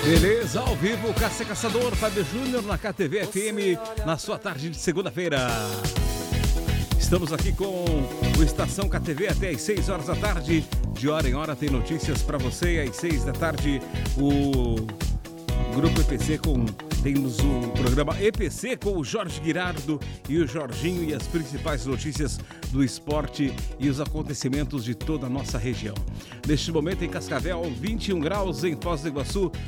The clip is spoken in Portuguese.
Beleza, ao vivo, Cássia Caçador, Fábio Júnior na KTV FM, na sua tarde de segunda-feira. Estamos aqui com o Estação KTV até às 6 horas da tarde. De hora em hora tem notícias para você. Às 6 da tarde, o Grupo EPC temos o programa EPC com o Jorge Guirardo e o Jorginho e as principais notícias do esporte e os acontecimentos de toda a nossa região. Neste momento em Cascavel, 21 graus, em Foz do Iguaçu,